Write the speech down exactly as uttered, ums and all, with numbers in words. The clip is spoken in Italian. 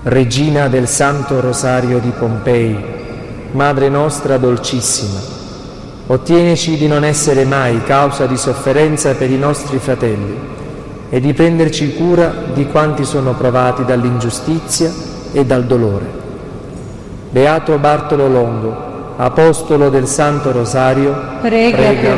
Regina del Santo Rosario di Pompei, Madre nostra dolcissima, ottienici di non essere mai causa di sofferenza per i nostri fratelli e di prenderci cura di quanti sono provati dall'ingiustizia e dal dolore. Beato Bartolo Longo, Apostolo del Santo Rosario, prega, prega